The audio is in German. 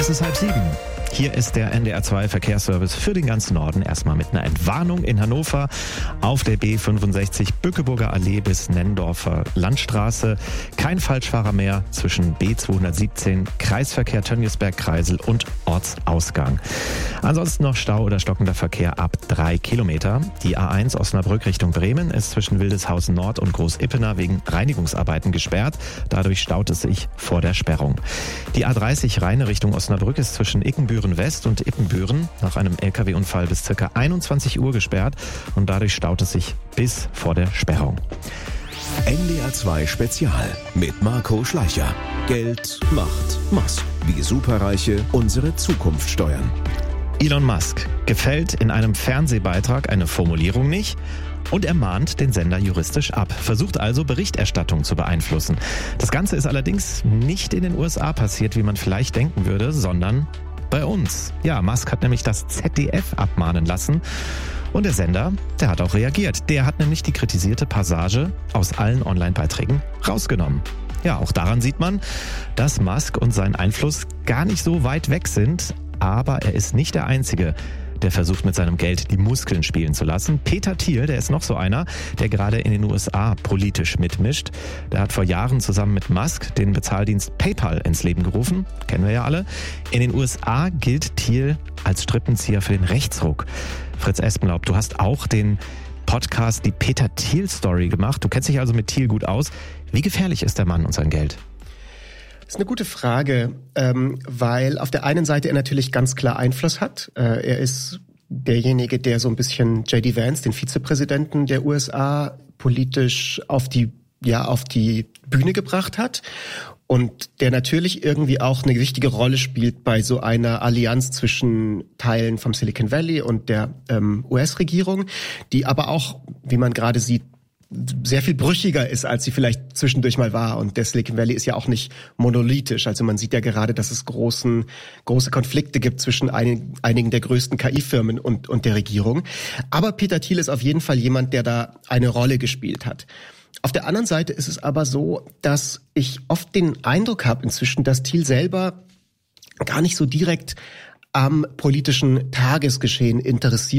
ist 6:30. Hier ist der NDR2 Verkehrsservice für den ganzen Norden. Erstmal mit einer Entwarnung in Hannover auf der B65 Bückeburger Allee bis Nenndorfer Landstraße. Kein Falschfahrer mehr zwischen B217 Kreisverkehr Tönniesberg-Kreisel und Ortsausgang. Ansonsten noch Stau oder stockender Verkehr ab 3 Kilometer. Die A1 Osnabrück Richtung Bremen ist zwischen Wildeshausen Nord und Groß-Ippener wegen Reinigungsarbeiten gesperrt. Dadurch staut es sich vor der Sperrung. Die A30 Rheine Richtung Osnabrück ist zwischen Ickenbüren West und Ippenbüren nach einem LKW-Unfall bis ca. 21 Uhr gesperrt und dadurch staut es sich bis vor der Sperrung. NDR2 Spezial mit Marco Schleicher. Geld, Macht, Musk. Wie Superreiche unsere Zukunft steuern. Elon Musk gefällt in einem Fernsehbeitrag eine Formulierung nicht und er mahnt den Sender juristisch ab, versucht also Berichterstattung zu beeinflussen. Das Ganze ist allerdings nicht in den USA passiert, wie man vielleicht denken würde, sondern bei uns. Ja, Musk hat nämlich das ZDF abmahnen lassen und der Sender, der hat auch reagiert. Der hat nämlich die kritisierte Passage aus allen Online-Beiträgen rausgenommen. Ja, auch daran sieht man, dass Musk und sein Einfluss gar nicht so weit weg sind, aber er ist nicht der Einzige, der versucht mit seinem Geld die Muskeln spielen zu lassen. Peter Thiel, der ist noch so einer, der gerade in den USA politisch mitmischt. Der hat vor Jahren zusammen mit Musk den Bezahldienst PayPal ins Leben gerufen. Kennen wir ja alle. In den USA gilt Thiel als Strippenzieher für den Rechtsruck. Fritz Espenlaub, du hast auch den Podcast Die Peter Thiel Story gemacht. Du kennst dich also mit Thiel gut aus. Wie gefährlich ist der Mann und sein Geld? Das ist eine gute Frage, weil auf der einen Seite er natürlich ganz klar Einfluss hat. Er ist derjenige, der so ein bisschen J.D. Vance, den Vizepräsidenten der USA, politisch auf die Bühne gebracht hat. Und der natürlich irgendwie auch eine wichtige Rolle spielt bei so einer Allianz zwischen Teilen vom Silicon Valley und der US-Regierung, die aber auch, wie man gerade sieht, sehr viel brüchiger ist, als sie vielleicht zwischendurch mal war. Und der Silicon Valley ist ja auch nicht monolithisch. Also man sieht ja gerade, dass es große Konflikte gibt zwischen einigen der größten KI-Firmen und der Regierung. Aber Peter Thiel ist auf jeden Fall jemand, der da eine Rolle gespielt hat. Auf der anderen Seite ist es aber so, dass ich oft den Eindruck habe inzwischen, dass Thiel selber gar nicht so direkt am politischen Tagesgeschehen interessiert